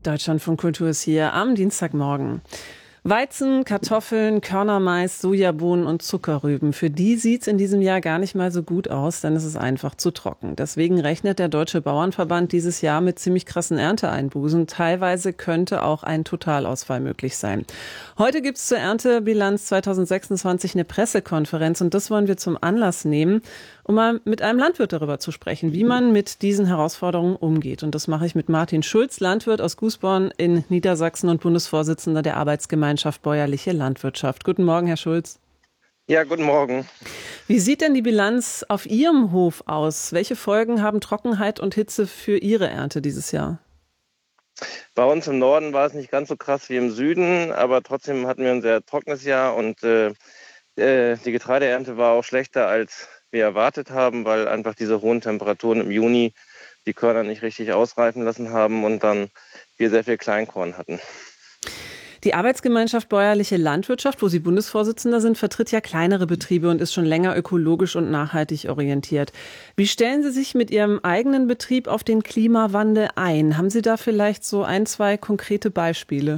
Deutschlandfunk Kultur ist hier am Dienstagmorgen. Weizen, Kartoffeln, Körnermais, Sojabohnen und Zuckerrüben. Für die sieht's in diesem Jahr gar nicht mal so gut aus, denn es ist einfach zu trocken. Deswegen rechnet der Deutsche Bauernverband dieses Jahr mit ziemlich krassen Ernteeinbußen. Teilweise könnte auch ein Totalausfall möglich sein. Heute gibt's zur Erntebilanz 2026 eine Pressekonferenz und das wollen wir zum Anlass nehmen, um mal mit einem Landwirt darüber zu sprechen, wie man mit diesen Herausforderungen umgeht. Und das mache ich mit Martin Schulz, Landwirt aus Gußborn in Niedersachsen und Bundesvorsitzender der Arbeitsgemeinschaft Bäuerliche Landwirtschaft. Guten Morgen, Herr Schulz. Ja, guten Morgen. Wie sieht denn die Bilanz auf Ihrem Hof aus? Welche Folgen haben Trockenheit und Hitze für Ihre Ernte dieses Jahr? Bei uns im Norden war es nicht ganz so krass wie im Süden, aber trotzdem hatten wir ein sehr trockenes Jahr und die Getreideernte war auch schlechter, als wir erwartet haben, weil einfach diese hohen Temperaturen im Juni die Körner nicht richtig ausreifen lassen haben und dann wir sehr viel Kleinkorn hatten. Die Arbeitsgemeinschaft Bäuerliche Landwirtschaft, wo Sie Bundesvorsitzender sind, vertritt ja kleinere Betriebe und ist schon länger ökologisch und nachhaltig orientiert. Wie stellen Sie sich mit Ihrem eigenen Betrieb auf den Klimawandel ein? Haben Sie da vielleicht so ein, zwei konkrete Beispiele?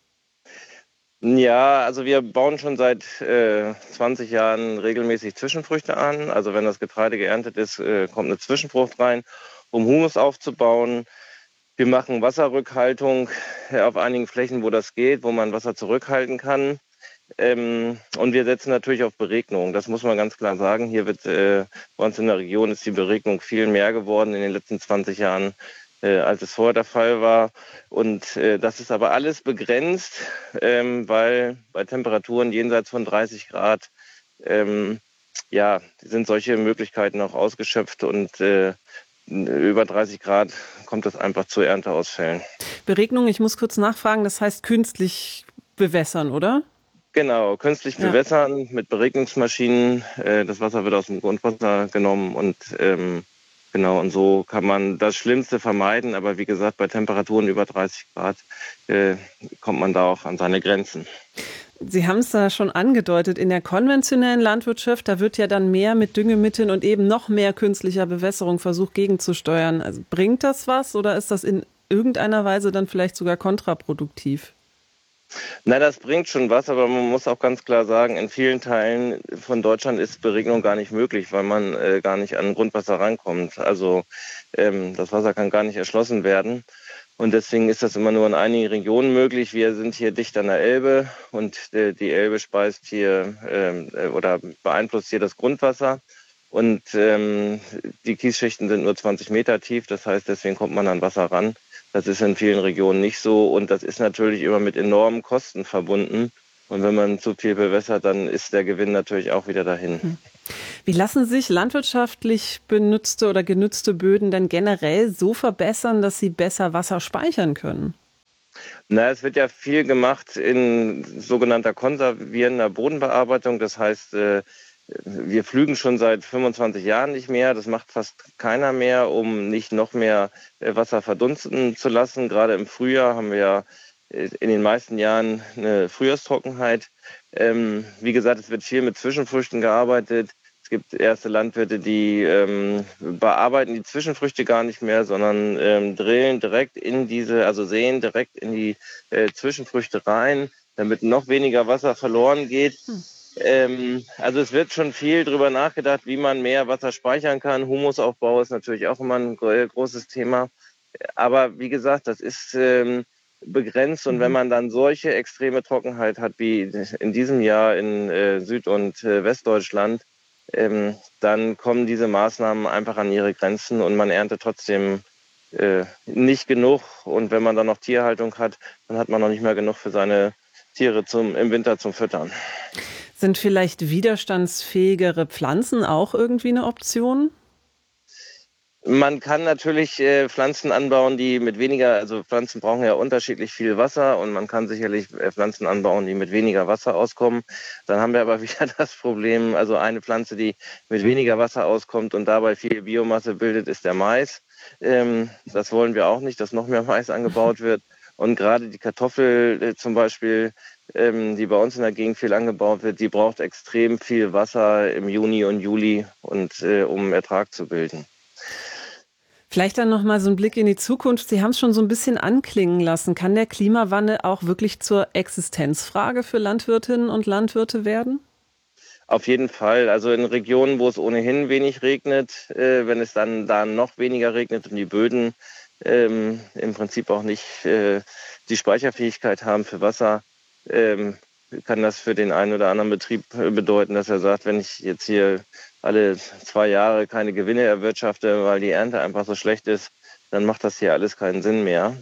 Ja, also wir bauen schon seit 20 Jahren regelmäßig Zwischenfrüchte an. Also wenn das Getreide geerntet ist, kommt eine Zwischenfrucht rein, um Humus aufzubauen. Wir machen Wasserrückhaltung auf einigen Flächen, wo das geht, wo man Wasser zurückhalten kann. Und wir setzen natürlich auf Beregnung. Das muss man ganz klar sagen. Hier wird bei uns in der Region ist die Beregnung viel mehr geworden in den letzten 20 Jahren, als es vorher der Fall war. Und das ist aber alles begrenzt, weil bei Temperaturen jenseits von 30 Grad sind solche Möglichkeiten auch ausgeschöpft und über 30 Grad kommt es einfach zu Ernteausfällen. Beregnung, ich muss kurz nachfragen, das heißt künstlich bewässern, oder? Genau, künstlich bewässern mit Beregnungsmaschinen. Das Wasser wird aus dem Grundwasser genommen und und so kann man das Schlimmste vermeiden. Aber wie gesagt, bei Temperaturen über 30 Grad kommt man da auch an seine Grenzen. Sie haben es da schon angedeutet, in der konventionellen Landwirtschaft, da wird ja dann mehr mit Düngemitteln und eben noch mehr künstlicher Bewässerung versucht gegenzusteuern. Also bringt das was oder ist das in irgendeiner Weise dann vielleicht sogar kontraproduktiv? Na, das bringt schon was, aber man muss auch ganz klar sagen, in vielen Teilen von Deutschland ist Beregnung gar nicht möglich, weil man gar nicht an Grundwasser rankommt. Also das Wasser kann gar nicht erschlossen werden. Und deswegen ist das immer nur in einigen Regionen möglich. Wir sind hier dicht an der Elbe und die Elbe speist hier oder beeinflusst hier das Grundwasser. Und die Kiesschichten sind nur 20 Meter tief. Das heißt, deswegen kommt man an Wasser ran. Das ist in vielen Regionen nicht so. Und das ist natürlich immer mit enormen Kosten verbunden. Und wenn man zu viel bewässert, dann ist der Gewinn natürlich auch wieder dahin. Wie lassen sich landwirtschaftlich benutzte oder genützte Böden denn generell so verbessern, dass sie besser Wasser speichern können? Na, es wird ja viel gemacht in sogenannter konservierender Bodenbearbeitung. Das heißt, wir pflügen schon seit 25 Jahren nicht mehr. Das macht fast keiner mehr, um nicht noch mehr Wasser verdunsten zu lassen. Gerade im Frühjahr haben wir ja in den meisten Jahren eine Frühjahrstrockenheit. Wie gesagt, es wird viel mit Zwischenfrüchten gearbeitet. Es gibt erste Landwirte, die bearbeiten die Zwischenfrüchte gar nicht mehr, sondern drillen direkt säen direkt in die Zwischenfrüchte rein, damit noch weniger Wasser verloren geht. Also es wird schon viel drüber nachgedacht, wie man mehr Wasser speichern kann. Humusaufbau ist natürlich auch immer ein großes Thema. Aber wie gesagt, das ist begrenzt. Und wenn man dann solche extreme Trockenheit hat wie in diesem Jahr in Süd- und Westdeutschland, dann kommen diese Maßnahmen einfach an ihre Grenzen und man erntet trotzdem nicht genug. Und wenn man dann noch Tierhaltung hat, dann hat man noch nicht mehr genug für seine Tiere im Winter zum Füttern. Sind vielleicht widerstandsfähigere Pflanzen auch irgendwie eine Option? Man kann natürlich Pflanzen anbauen, die mit weniger, also Pflanzen brauchen ja unterschiedlich viel Wasser und man kann sicherlich Pflanzen anbauen, die mit weniger Wasser auskommen. Dann haben wir aber wieder das Problem, also eine Pflanze, die mit weniger Wasser auskommt und dabei viel Biomasse bildet, ist der Mais. Das wollen wir auch nicht, dass noch mehr Mais angebaut wird. Und gerade die Kartoffel zum Beispiel, die bei uns in der Gegend viel angebaut wird, die braucht extrem viel Wasser im Juni und Juli, um Ertrag zu bilden. Vielleicht dann noch mal so ein Blick in die Zukunft. Sie haben es schon so ein bisschen anklingen lassen. Kann der Klimawandel auch wirklich zur Existenzfrage für Landwirtinnen und Landwirte werden? Auf jeden Fall. Also in Regionen, wo es ohnehin wenig regnet, wenn es dann da noch weniger regnet und die Böden im Prinzip auch nicht die Speicherfähigkeit haben für Wasser, kann das für den einen oder anderen Betrieb bedeuten, dass er sagt, wenn ich jetzt hier alle 2 Jahre keine Gewinne erwirtschafte, weil die Ernte einfach so schlecht ist, dann macht das hier alles keinen Sinn mehr.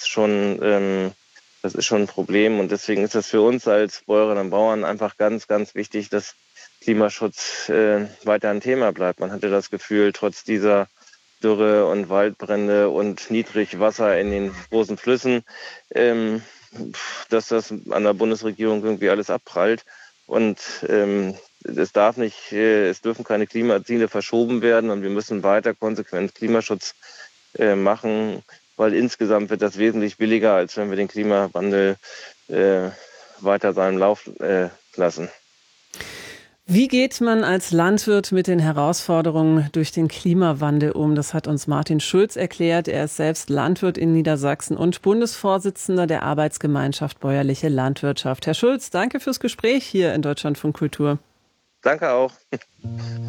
Das ist schon ein Problem und deswegen ist das für uns als Bäuerinnen und Bauern einfach ganz, ganz wichtig, dass Klimaschutz weiter ein Thema bleibt. Man hatte das Gefühl, trotz dieser Dürre und Waldbrände und Niedrigwasser in den großen Flüssen, dass das an der Bundesregierung irgendwie alles abprallt. Und es dürfen keine Klimaziele verschoben werden und wir müssen weiter konsequent Klimaschutz machen, weil insgesamt wird das wesentlich billiger, als wenn wir den Klimawandel weiter seinen Lauf lassen. Wie geht man als Landwirt mit den Herausforderungen durch den Klimawandel um? Das hat uns Martin Schulz erklärt. Er ist selbst Landwirt in Niedersachsen und Bundesvorsitzender der Arbeitsgemeinschaft Bäuerliche Landwirtschaft. Herr Schulz, danke fürs Gespräch hier in Deutschlandfunk Kultur. Danke auch.